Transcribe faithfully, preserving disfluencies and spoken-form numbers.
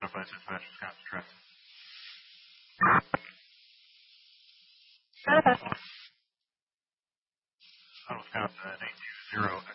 Southwest Dispatch, Wisconsin Traffic. Manifest. On Wisconsin eight two zero